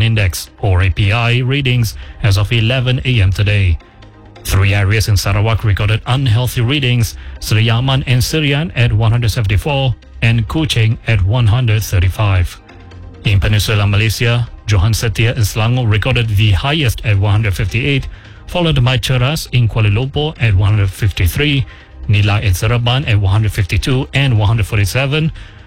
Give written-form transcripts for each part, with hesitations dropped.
Population Index, or API, readings as of 11 a.m. today. 3 areas in Sarawak recorded unhealthy readings: Seri Yaman and Sirian at 174 and Kuching at 135. In Peninsular Malaysia, Johan Setia in Selangor recorded the highest at 158, followed by Cheras in Kuala Lumpur at 153, Nilai in Seremban at 152 and 147,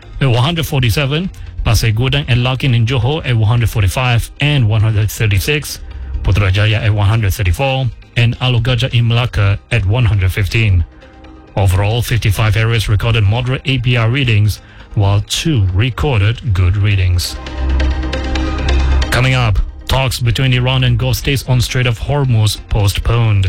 Pasir Gudang and Larkin in Johor at 145 and 136, Putrajaya at 134, and Alor Gajah in Melaka at 115. Overall, 55 areas recorded moderate API readings, while 2 recorded good readings. Coming up, talks between Iran and Gulf states on Strait of Hormuz postponed.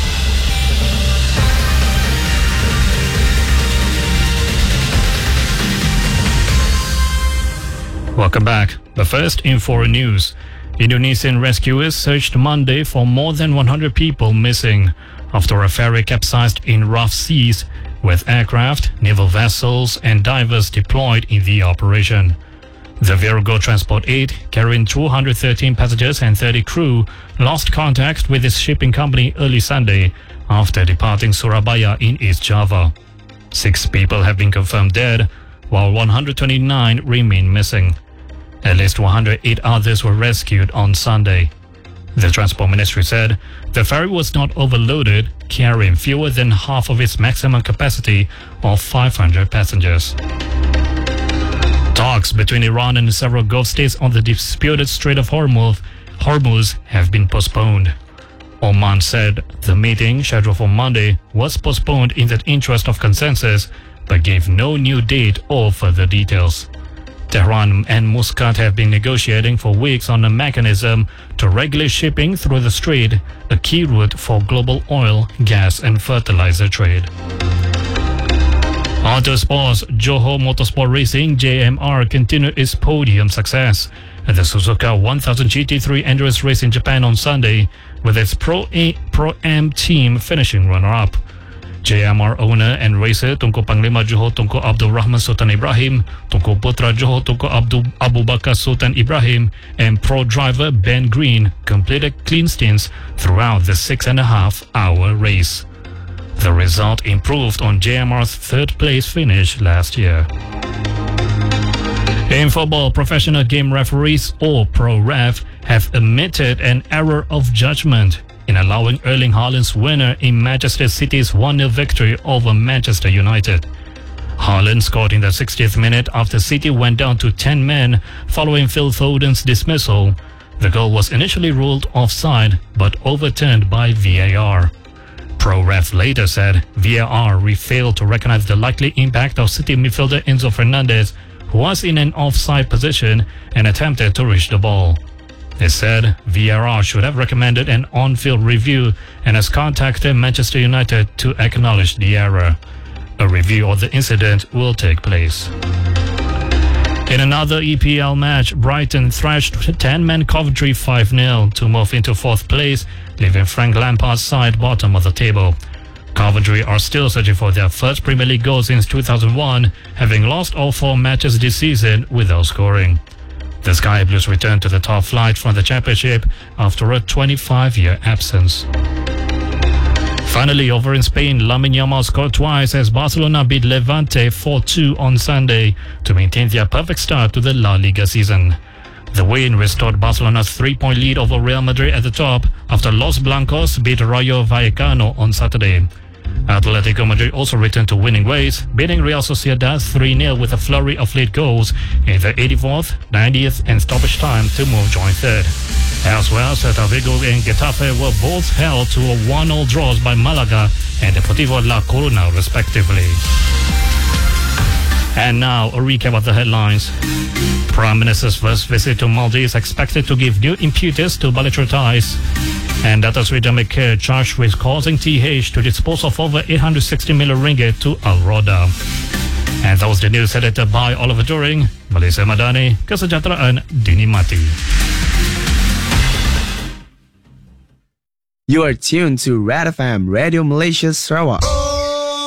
Welcome back. But first, in foreign news, Indonesian rescuers searched Monday for more than 100 people missing after a ferry capsized in rough seas, with aircraft, naval vessels, and divers deployed in the operation. The Virgo Transport 8, carrying 213 passengers and 30 crew, lost contact with its shipping company early Sunday after departing Surabaya in East Java. 6 people have been confirmed dead, while 129 remain missing. At least 108 others were rescued on Sunday. The Transport Ministry said the ferry was not overloaded, carrying fewer than half of its maximum capacity of 500 passengers. Talks between Iran and several Gulf states on the disputed Strait of Hormuz have been postponed. Oman said the meeting, scheduled for Monday, was postponed in the interest of consensus, but gave no new date or further details. Tehran and Muscat have been negotiating for weeks on a mechanism to regulate shipping through the strait, a key route for global oil, gas and fertilizer trade. Auto sports, Johor Motorsport Racing JMR continued its podium success at the Suzuka 1000 GT3 Endurance Race in Japan on Sunday, with its Pro-Am team finishing runner-up. JMR owner and racer Tunku Panglima Johor Tunku Abdul Rahman Sultan Ibrahim, Tunku Putra Johor Tunku Abu Bakar Sultan Ibrahim, and pro driver Ben Green completed clean stints throughout the 6.5-hour race. The result improved on JMR's third-place finish last year. In football, professional game referees, or Pro-Ref, have admitted an error of judgment in allowing Erling Haaland's winner in Manchester City's 1-0 victory over Manchester United. Haaland scored in the 60th minute after City went down to 10 men following Phil Foden's dismissal. The goal was initially ruled offside but overturned by VAR. Pro-Ref later said VAR failed to recognize the likely impact of City midfielder Enzo Fernandez, who was in an offside position and attempted to reach the ball. It said VAR should have recommended an on-field review and has contacted Manchester United to acknowledge the error. A review of the incident will take place. In another EPL match, Brighton thrashed 10-man Coventry 5-0 to move into 4th place, leaving Frank Lampard's side bottom of the table. Coventry are still searching for their first Premier League goal since 2001, having lost all 4 matches this season without scoring. The Sky Blues returned to the top flight from the Championship after a 25-year absence. Finally, over in Spain, Lamine Yamal scored twice as Barcelona beat Levante 4-2 on Sunday to maintain their perfect start to the La Liga season. The win restored Barcelona's 3-point lead over Real Madrid at the top after Los Blancos beat Rayo Vallecano on Saturday. Atletico Madrid also returned to winning ways, beating Real Sociedad 3-0 with a flurry of late goals in the 84th, 90th and stoppage time to move joint third. Elsewhere, Celta Vigo and Getafe were both held to a 1-1 draws by Malaga and Deportivo La Coruna respectively. And now, a recap of the headlines. Prime Minister's first visit to Maldives expected to give new impetus to bilateral ties. And Dato Sri Dhamik charged with causing TH to dispose of over 860 million ringgit to Al Roda. And that was the news edited by Oliver During. Malaysia Madani, kesejahteraan dinikmati. You are tuned to Red FM Radio Malaysia Sarawak.